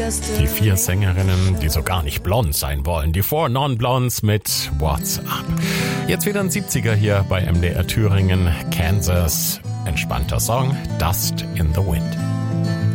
Die 4 Sängerinnen, die so gar nicht blond sein wollen. Die 4 Non-Blondes mit What's Up. Jetzt wieder ein 70er hier bei MDR Thüringen. Kansas. Entspannter Song. Dust in the Wind.